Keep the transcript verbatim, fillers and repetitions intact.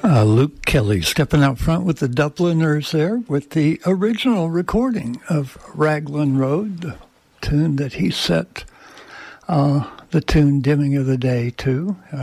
Uh, Luke Kelly stepping out front with the Dubliners there with the original recording of Raglan Road, the tune that he set uh, the tune Dimming of the Day to. Uh,